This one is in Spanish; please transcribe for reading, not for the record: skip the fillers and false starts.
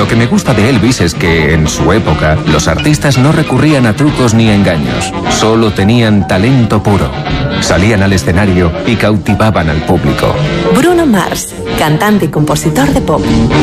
Lo que me gusta de Elvis es que, en su época, los artistas no recurrían a trucos ni engaños. Solo tenían talento puro. Salían al escenario y cautivaban al público. Bruno Mars, cantante y compositor de pop.